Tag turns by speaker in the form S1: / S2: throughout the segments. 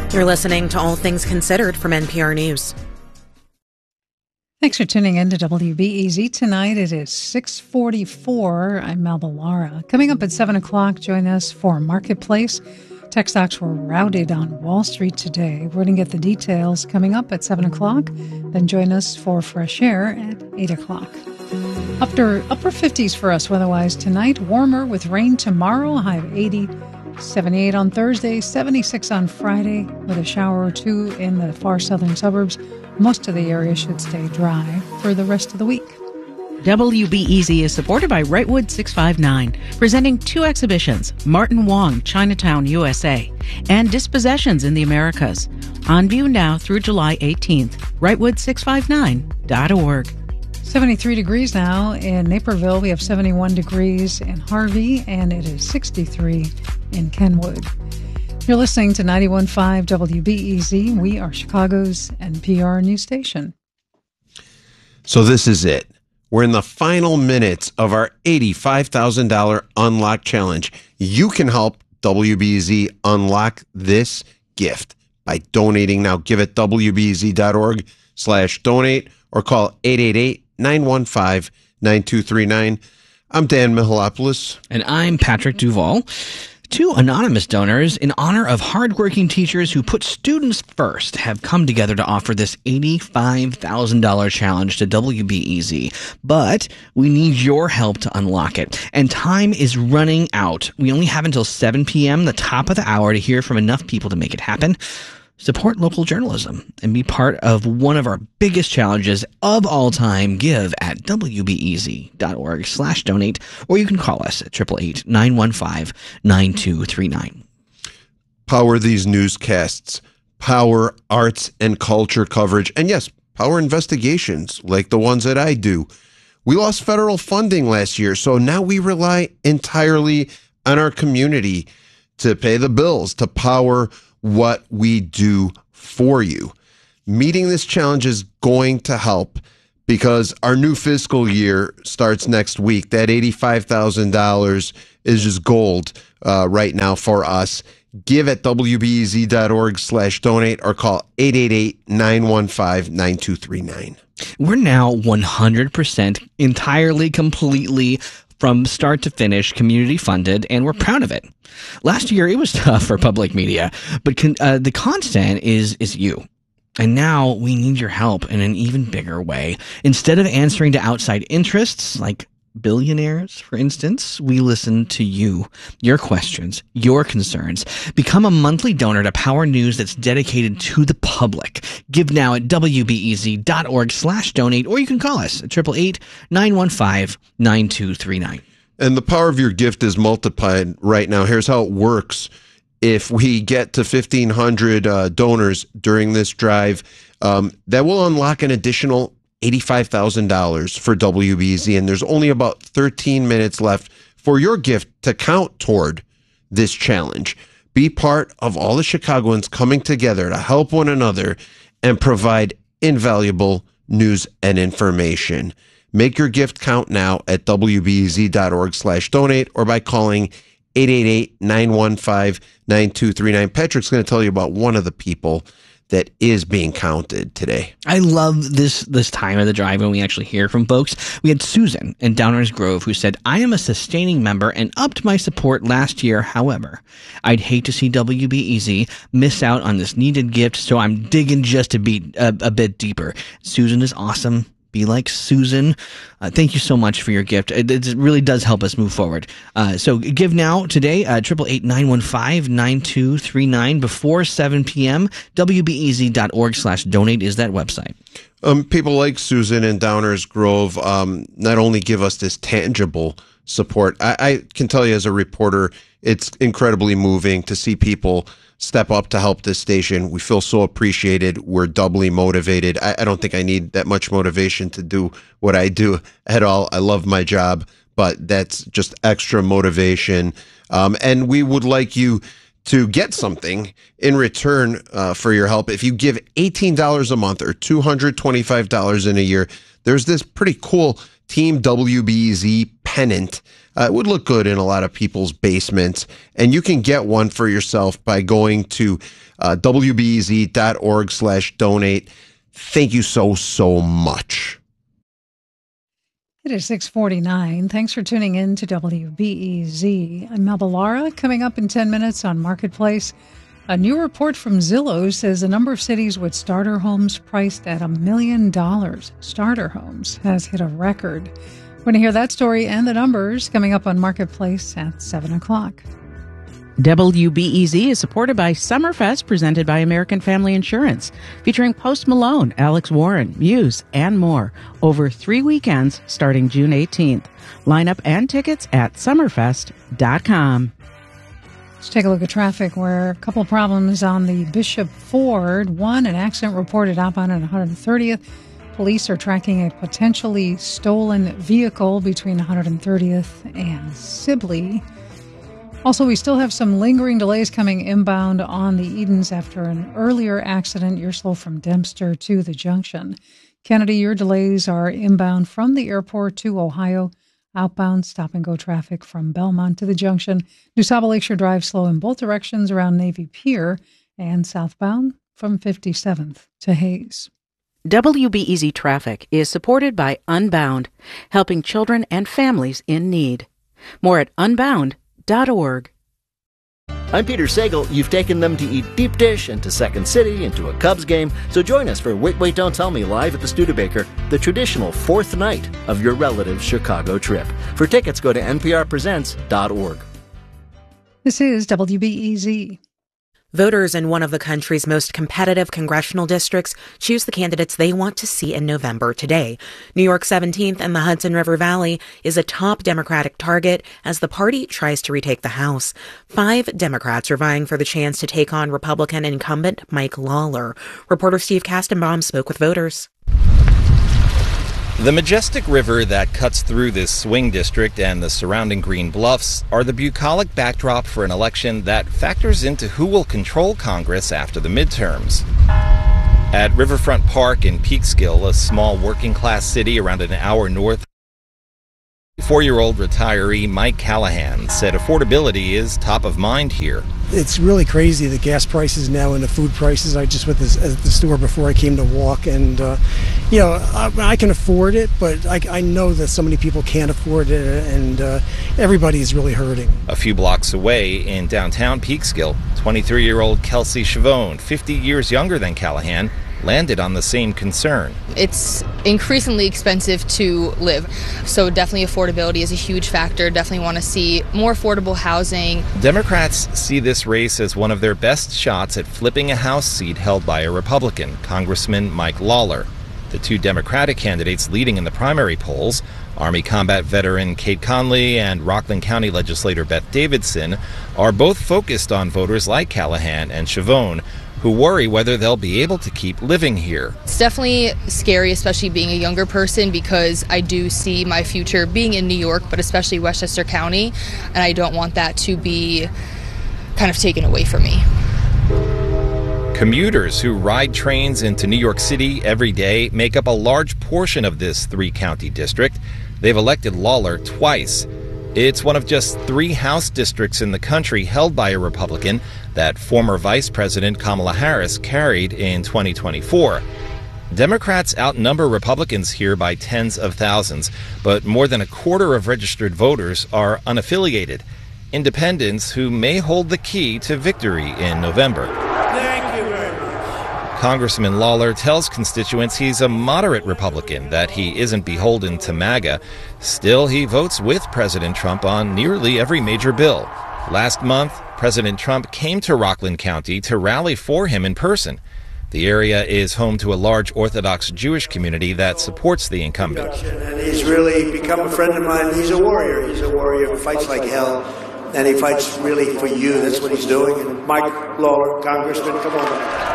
S1: You're listening to All Things Considered from NPR News.
S2: Thanks for tuning in to WBEZ tonight. It is 6:44. I'm Melba Lara. Coming up at 7 o'clock, join us for Marketplace. Tech stocks were routed on Wall Street today. We're going to get the details coming up at 7 o'clock. Then join us for Fresh Air at 8 o'clock. Upper 50s for us weather-wise tonight. Warmer with rain tomorrow, a high of 80. 78 on Thursday, 76 on Friday, with a shower or two in the far southern suburbs. Most of the area should stay dry for the rest of the week.
S3: WBEZ is supported by Wrightwood 659, presenting two exhibitions, Martin Wong, Chinatown, USA, and Dispossessions in the Americas. On view now through July 18th, Wrightwood659.org.
S2: 73 degrees now in Naperville. We have 71 degrees in Harvey, and it is 63 in Kenwood. You're listening to 91.5 WBEZ. We are Chicago's NPR news station.
S4: So this is it. We're in the final minutes of our $85,000 Unlock Challenge. You can help WBEZ unlock this gift by donating now. Give at WBEZ.org/donate or call 888-915-9239. I'm Dan Mihalopoulos.
S5: And I'm Patrick Duvall. Two anonymous donors, in honor of hardworking teachers who put students first, have come together to offer this $85,000 challenge to WBEZ. But we need your help to unlock it. And time is running out. We only have until 7 p.m., the top of the hour, to hear from enough people to make it happen. Support local journalism and be part of one of our biggest challenges of all time. Give at WBEZ.org/donate, or you can call us at 888-915-9239.
S4: Power these newscasts. Power arts and culture coverage. And yes, power investigations like the ones that I do. We lost federal funding last year, so now we rely entirely on our community to pay the bills, to power what we do for you. Meeting this challenge is going to help because our new fiscal year starts next week. That $85,000 is just gold right now for us. Give at WBEZ.org/donate or call 888-915-9239.
S5: We're now 100% entirely, completely, from start to finish, community funded, and we're proud of it. Last year, it was tough for public media, but the constant is you. And now we need your help in an even bigger way. Instead of answering to outside interests, like billionaires, for instance, we listen to you, your questions, your concerns. Become a monthly donor to Power News that's dedicated to the public. Give now at WBEZ.org/donate, or you can call us at 888-915-9239.
S4: And the power of your gift is multiplied right now. Here's how it works. If we get to 1,500 donors during this drive, that will unlock an additional $85,000 for WBEZ, and there's only about 13 minutes left for your gift to count toward this challenge. Be part of all the Chicagoans coming together to help one another and provide invaluable news and information. Make your gift count now at WBEZ.org/donate or by calling 888-915-9239. Patrick's going to tell you about one of the people that is being counted today.
S5: I love this time of the drive when we actually hear from folks. We had Susan in Downers Grove who said, I am a sustaining member and upped my support last year. However, I'd hate to see WBEZ miss out on this needed gift, so I'm digging just a bit deeper. Susan is awesome. Be like Susan. Thank you so much for your gift. It really does help us move forward. So give now today, 888-915-9239 before 7 p.m. WBEZ.org/donate is that website.
S4: People like Susan and Downers Grove not only give us this tangible support. I can tell you as a reporter, it's incredibly moving to see people step up to help this station. We feel so appreciated. We're doubly motivated. I don't think I need that much motivation to do what I do at all. I love my job, but that's just extra motivation. And we would like you to get something in return for your help. If you give $18 a month or $225 in a year, there's this pretty cool Team WBEZ pennant. It would look good in a lot of people's basements, and you can get one for yourself by going to wbez.org/donate. Thank you so much.
S2: It is 6:49. Thanks for tuning in to WBEZ. I'm Melba Lara. Coming up in 10 minutes on Marketplace, a new report from Zillow says the number of cities with starter homes priced at $1 million, starter homes, has hit a record. We're going to hear that story and the numbers coming up on Marketplace at 7 o'clock.
S3: WBEZ is supported by Summerfest, presented by American Family Insurance, featuring Post Malone, Alex Warren, Muse, and more, over 3 weekends starting June 18th. Lineup and tickets at summerfest.com.
S2: Let's take a look at traffic, where a couple of problems on the Bishop Ford. One, an accident reported outbound at 130th. Police are tracking a potentially stolen vehicle between 130th and Sibley. Also, we still have some lingering delays coming inbound on the Edens after an earlier accident. You're slow from Dempster to the junction. Kennedy, your delays are inbound from the airport to Ohio. Outbound stop-and-go traffic from Belmont to the junction. New Saba Lakeshore Drive slow in both directions around Navy Pier, and southbound from 57th to Hayes.
S3: WBEZ Traffic is supported by Unbound, helping children and families in need. More at unbound.org.
S6: I'm Peter Sagal. You've taken them to eat deep dish and to Second City and to a Cubs game. So join us for Wait, Wait, Don't Tell Me live at the Studebaker, the traditional fourth night of your relative's Chicago trip. For tickets, go to nprpresents.org.
S2: This is WBEZ.
S1: Voters in one of the country's most competitive congressional districts choose the candidates they want to see in November today. New York 17th and the Hudson River Valley is a top Democratic target as the party tries to retake the House. 5 Democrats are vying for the chance to take on Republican incumbent Mike Lawler. Reporter Steve Kastenbaum spoke with voters.
S7: The majestic river that cuts through this swing district and the surrounding green bluffs are the bucolic backdrop for an election that factors into who will control Congress after the midterms. At Riverfront Park in Peekskill, a small working-class city around an hour north, 4-year-old retiree Mike Callahan said affordability is top of mind here.
S8: It's really crazy, the gas prices now and the food prices. I just went at the store before I came to walk, and I can afford it, but I know that so many people can't afford it, and everybody is really hurting.
S7: A few blocks away in downtown Peekskill, 23-year-old Kelsey Chavone, 50 years younger than Callahan, landed on the same concern.
S9: It's increasingly expensive to live, so definitely affordability is a huge factor. Definitely want to see more affordable housing.
S7: Democrats see this race as one of their best shots at flipping a House seat held by a Republican, Congressman Mike Lawler. The 2 Democratic candidates leading in the primary polls, Army combat veteran Kate Conley and Rockland County legislator Beth Davidson, are both focused on voters like Callahan and Chavone, who worry whether they'll be able to keep living here.
S9: It's definitely scary, especially being a younger person, because I do see my future being in New York, but especially Westchester County, and I don't want that to be kind of taken away from me.
S7: Commuters who ride trains into New York City every day make up a large portion of this 3-county district. They've elected Lawler twice. It's one of just 3 House districts in the country held by a Republican that former Vice President Kamala Harris carried in 2024. Democrats outnumber Republicans here by tens of thousands, but more than a quarter of registered voters are unaffiliated, independents who may hold the key to victory in November.
S10: Thank you very much.
S7: Congressman Lawler tells constituents he's a moderate Republican, that he isn't beholden to MAGA. Still, he votes with President Trump on nearly every major bill. Last month, President Trump came to Rockland County to rally for him in person. The area is home to a large Orthodox Jewish community that supports the incumbent.
S10: And he's really become a friend of mine. He's a warrior. He's a warrior who fights like hell, and he fights really for you. That's what he's doing. And Mike Lawler, Congressman, come on.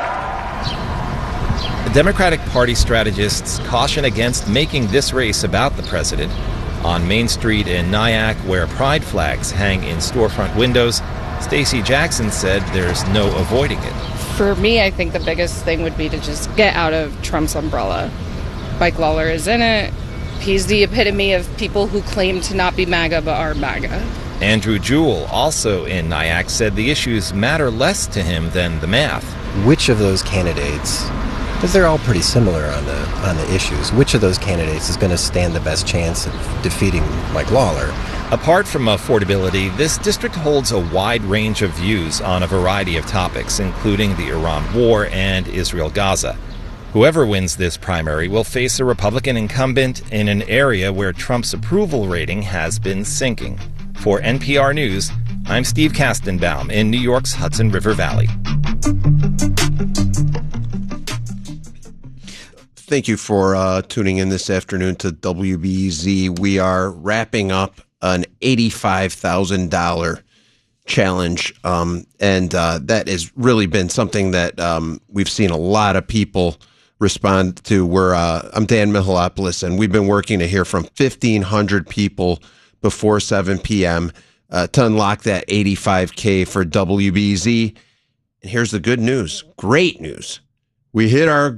S7: Democratic Party strategists caution against making this race about the president. On Main Street in Nyack, where pride flags hang in storefront windows, Stacey Jackson said there's no avoiding it.
S11: For me, I think the biggest thing would be to just get out of Trump's umbrella. Mike Lawler is in it. He's the epitome of people who claim to not be MAGA but are MAGA.
S7: Andrew Jewell, also in Nyack, said the issues matter less to him than the math.
S12: Which of those candidates, because they're all pretty similar on the issues, which of those candidates is going to stand the best chance of defeating Mike Lawler?
S7: Apart from affordability, this district holds a wide range of views on a variety of topics, including the Iran war and Israel-Gaza. Whoever wins this primary will face a Republican incumbent in an area where Trump's approval rating has been sinking. For NPR News, I'm Steve Kastenbaum in New York's Hudson River Valley.
S4: Thank you for tuning in this afternoon to WBEZ. We are wrapping up an $85,000 challenge, and that has really been something that we've seen a lot of people respond to. I'm Dan Mihalopoulos, and we've been working to hear from 1,500 people before 7 p.m. To unlock that $85K for WBZ. And here's the good news, great news. We hit our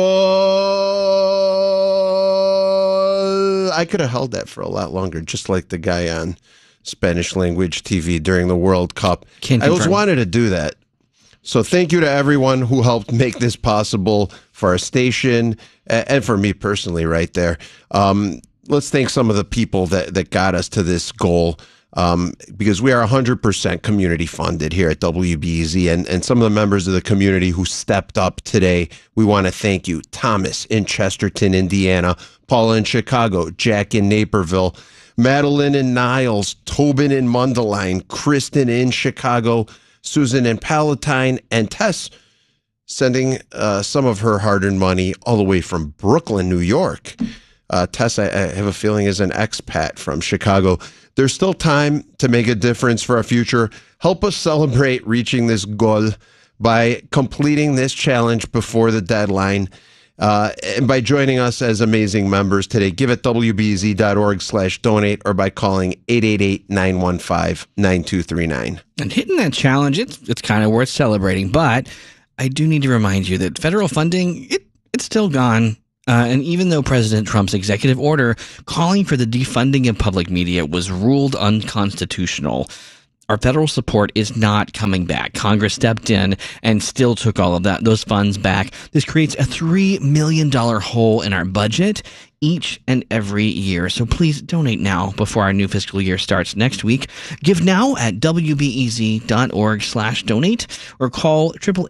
S4: goal. I could have held that for a lot longer, just like the guy on Spanish language TV during the World Cup. I always wanted to do that. So thank you to everyone who helped make this possible for our station and for me personally right there. Let's thank some of the people that got us to this goal, because we are 100% community funded here at WBEZ, and some of the members of the community who stepped up today, we want to thank you. Thomas in Chesterton, Indiana, Paula in Chicago, Jack in Naperville, Madeline in Niles, Tobin in Mundelein, Kristen in Chicago, Susan in Palatine, and Tess sending some of her hard-earned money all the way from Brooklyn, New York. Tess, I have a feeling, is an expat from Chicago. There's still time to make a difference for our future. Help us celebrate reaching this goal by completing this challenge before the deadline. And by joining us as amazing members today, give at wbz.org/donate or by calling 888-915-9239.
S5: And hitting that challenge, it's kind of worth celebrating. But I do need to remind you that federal funding, it's still gone. And even though President Trump's executive order calling for the defunding of public media was ruled unconstitutional, our federal support is not coming back. Congress stepped in and still took all of those funds back. This creates a $3 million hole in our budget each and every year. So please donate now before our new fiscal year starts next week. Give now at wbez.org/donate or call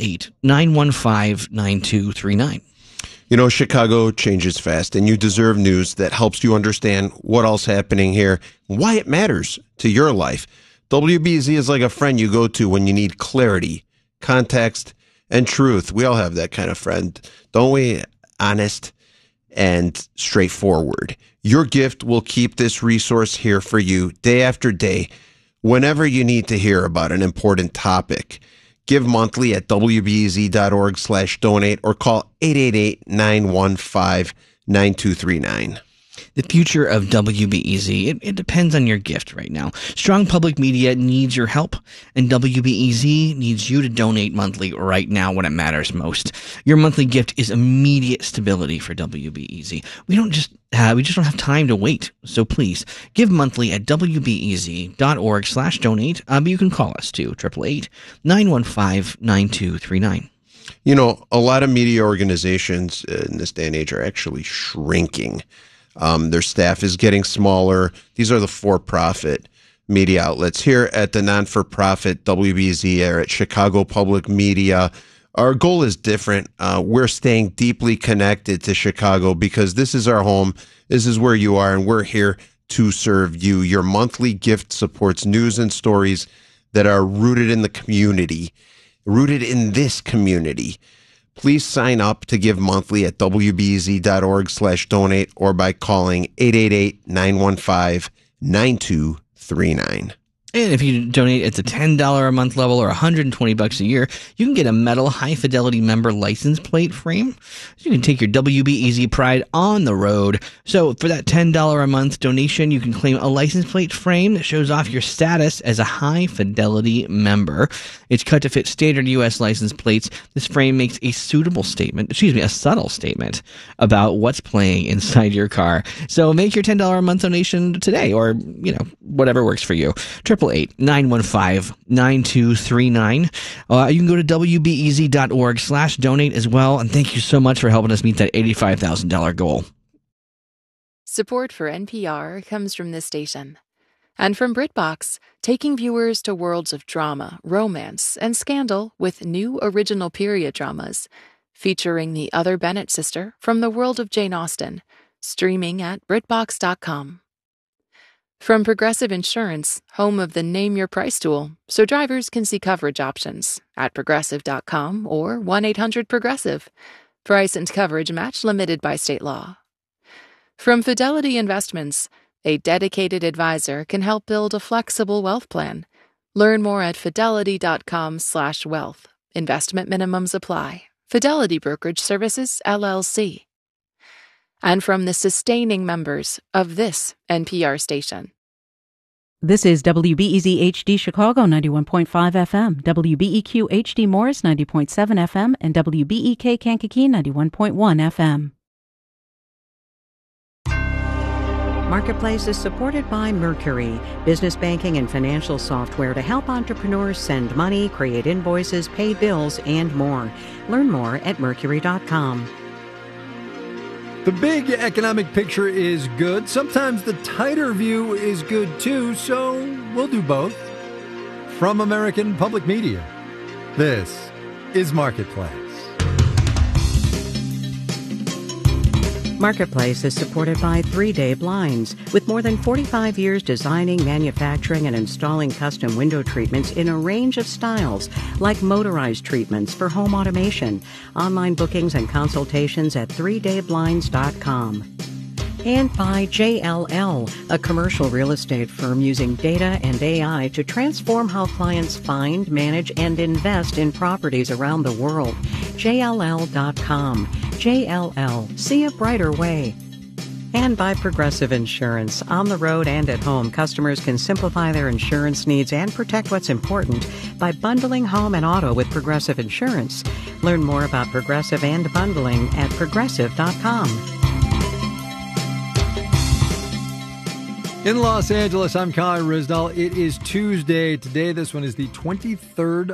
S5: 888-915-9239.
S4: You know, Chicago changes fast, and you deserve news that helps you understand what all's happening here, why it matters to your life. WBZ is like a friend you go to when you need clarity, context, and truth. We all have that kind of friend, don't we? Honest and straightforward. Your gift will keep this resource here for you day after day, whenever you need to hear about an important topic. Give monthly at wbez.org/donate or call 888-915-9239.
S5: The future of WBEZ, it depends on your gift right now. Strong Public Media needs your help, and WBEZ needs you to donate monthly right now when it matters most. Your monthly gift is immediate stability for WBEZ. We just don't have time to wait. So please, give monthly at wbez.org/donate, but you can call us too, 888-915-9239.
S4: You know, a lot of media organizations in this day and age are actually shrinking. Their staff is getting smaller. These are the for-profit media outlets. Here at the non-for-profit WBZ or at Chicago Public Media, our goal is different. We're staying deeply connected to Chicago because this is our home. This is where you are, and we're here to serve you. Your monthly gift supports news and stories that are rooted in the community, rooted in this community. Please sign up to give monthly at wbez.org/donate or by calling 888-915-9239.
S5: And if you donate at the $10 a month level or $120 a year, you can get a metal high-fidelity member license plate frame. You can take your WB Easy Pride on the road. So for that $10 a month donation, you can claim a license plate frame that shows off your status as a high-fidelity member. It's cut to fit standard U.S. license plates. This frame makes a subtle statement about what's playing inside your car. So make your $10 a month donation today, or, whatever works for you. 888-915-9239. You can go to wbeasy.org/donate as well. And thank you so much for helping us meet that $85,000 goal.
S13: Support for NPR comes from this station. And from BritBox, taking viewers to worlds of drama, romance, and scandal with new original period dramas, featuring the other Bennett sister from the world of Jane Austen, streaming at BritBox.com. From Progressive Insurance, home of the Name Your Price tool, so drivers can see coverage options at Progressive.com or 1-800-PROGRESSIVE. Price and coverage match limited by state law. From Fidelity Investments, a dedicated advisor can help build a flexible wealth plan. Learn more at fidelity.com/wealth. Investment minimums apply. Fidelity Brokerage Services, LLC. And from the sustaining members of this NPR station.
S3: This is WBEZ HD Chicago 91.5 FM, WBEQ HD Morris 90.7 FM, and WBEK Kankakee 91.1 FM. Marketplace is supported by Mercury, business banking and financial software to help entrepreneurs send money, create invoices, pay bills, and more. Learn more at Mercury.com.
S14: The big economic picture is good. Sometimes the tighter view is good too, so we'll do both. From American Public Media, this is Marketplace.
S3: Marketplace is supported by 3 Day Blinds. With more than 45 years designing, manufacturing, and installing custom window treatments in a range of styles, like motorized treatments for home automation. Online bookings and consultations at 3dayblinds.com. And by JLL, a commercial real estate firm using data and AI to transform how clients find, manage, and invest in properties around the world. JLL.com. JLL. See a brighter way. And by Progressive Insurance. On the road and at home, customers can simplify their insurance needs and protect what's important by bundling home and auto with Progressive Insurance. Learn more about Progressive and bundling at Progressive.com.
S14: In Los Angeles, I'm Kai Ryssdal. It is Tuesday. Today, this one is the 23rd